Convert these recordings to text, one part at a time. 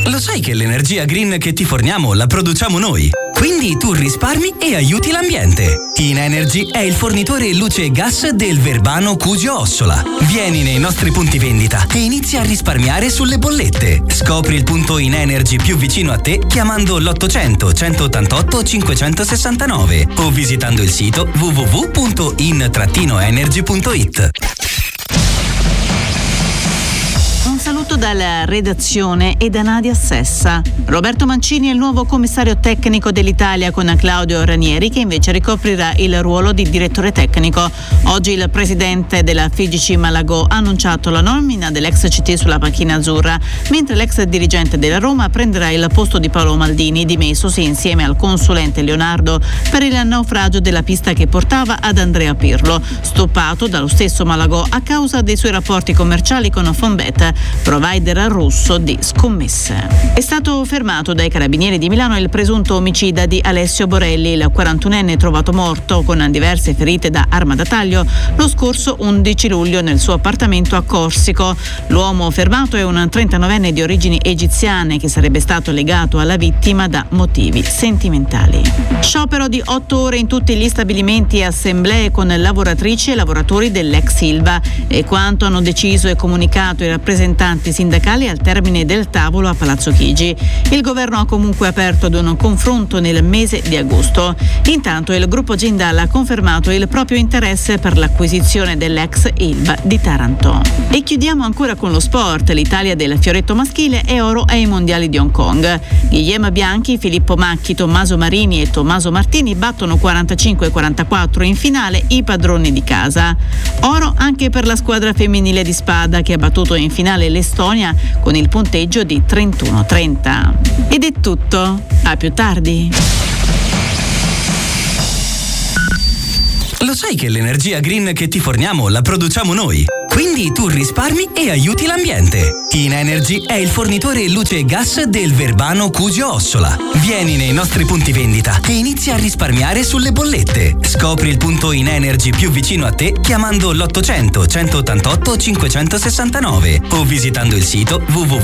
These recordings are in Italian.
Lo sai che l'energia green che ti forniamo la produciamo noi? Quindi tu risparmi e aiuti l'ambiente. Inenergy è il fornitore luce e gas del Verbano Cusio Ossola. Vieni nei nostri punti vendita e inizia a risparmiare sulle bollette. Scopri il punto Inenergy più vicino a te chiamando l'800 188 569 o visitando il sito www.in-energy.it. Un saluto dalla redazione e da Nadia Sessa. Roberto Mancini è il nuovo commissario tecnico dell'Italia con Claudio Ranieri, che invece ricoprirà il ruolo di direttore tecnico. Oggi il presidente della FIGC Malagò ha annunciato la nomina dell'ex CT sulla panchina azzurra, mentre l'ex dirigente della Roma prenderà il posto di Paolo Maldini, dimessosi insieme al consulente Leonardo per il naufragio della pista che portava ad Andrea Pirlo, stoppato dallo stesso Malagò a causa dei suoi rapporti commerciali con Fonbet, provider russo di scommesse. È stato fermato dai carabinieri di Milano il presunto omicida di Alessio Borelli, il 41enne trovato morto con diverse ferite da arma da taglio lo scorso 11 luglio nel suo appartamento a Corsico. L'uomo fermato è un 39enne di origini egiziane che sarebbe stato legato alla vittima da motivi sentimentali. Sciopero di 8 ore in tutti gli stabilimenti e assemblee con lavoratrici e lavoratori dell'ex Ilva e quanto hanno deciso e comunicato i rappresentanti sindacali al termine del tavolo a Palazzo Chigi. Il governo ha comunque aperto ad un confronto nel mese di agosto. Intanto il gruppo Jindal ha confermato il proprio interesse per l'acquisizione dell'ex Ilva di Taranto. E chiudiamo ancora con lo sport. L'Italia del fioretto maschile è oro ai mondiali di Hong Kong. Guillem Bianchi, Filippo Macchi, Tommaso Marini e Tommaso Martini battono 45-44 in finale i padroni di casa. Oro anche per la squadra femminile di Spada, che ha battuto in finale l'Estonia con il punteggio di 31-30. Ed è tutto, a più tardi. Lo sai che l'energia green che ti forniamo la produciamo noi? Quindi tu risparmi e aiuti l'ambiente. Inenergy è il fornitore luce e gas del Verbano Cusio Ossola. Vieni nei nostri punti vendita e inizia a risparmiare sulle bollette. Scopri il punto Inenergy più vicino a te chiamando l'800 188 569 o visitando il sito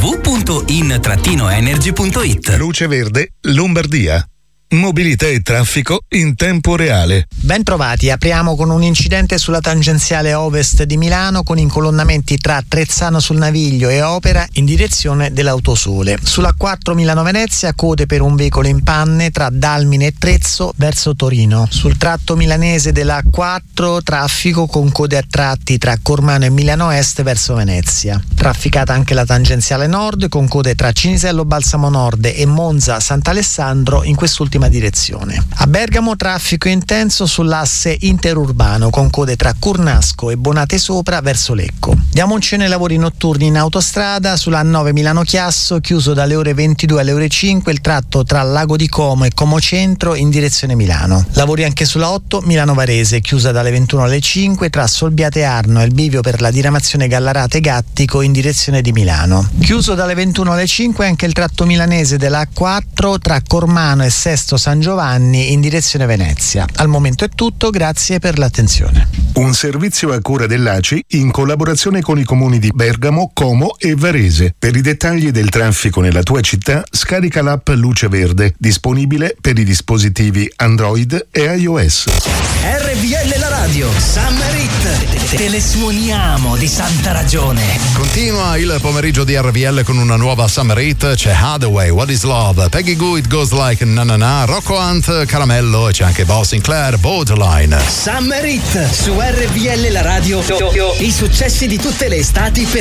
www.in-energy.it. Luce Verde, Lombardia. Mobilità e traffico in tempo reale. Bentrovati, apriamo con un incidente sulla tangenziale ovest di Milano con incolonnamenti tra Trezzano sul Naviglio e Opera in direzione dell'Autosole. Sulla 4 Milano-Venezia code per un veicolo in panne tra Dalmine e Trezzo verso Torino. Sul tratto milanese della A4 traffico con code a tratti tra Cormano e Milano Est verso Venezia. Trafficata anche la tangenziale nord con code tra Cinisello Balsamo Nord e Monza Sant'Alessandro in quest'ultima direzione. A Bergamo traffico intenso sull'asse interurbano con code tra Curnasco e Bonate Sopra verso Lecco. Diamo un cenno ai lavori notturni in autostrada sulla A9 Milano Chiasso, chiuso dalle ore 22 alle ore 5 il tratto tra Lago di Como e Como Centro in direzione Milano. Lavori anche sulla 8 Milano Varese, chiusa dalle 21 alle 5 tra Solbiate Arno e il bivio per la diramazione Gallarate Gattico in direzione di Milano. Chiuso dalle 21 alle 5 anche il tratto milanese della A4 tra Cormano e Sesto San Giovanni in direzione Venezia. Al momento è tutto, grazie per l'attenzione. Un servizio a cura dell'ACI in collaborazione con i comuni di Bergamo, Como e Varese. Per i dettagli del traffico nella tua città, scarica l'app Luce Verde, disponibile per i dispositivi Android e iOS. RVL la radio, Summer Hit, te le suoniamo di santa ragione. Continua il pomeriggio di RVL con una nuova Summer Hit. C'è Hathaway, What is Love, Peggy Goo, It Goes Like Na Na Na, Rocco Hunt, Caramello e c'è anche Bo Sinclair, Borderline. Summer Hit su RVL la radio, i successi di tutte le estati per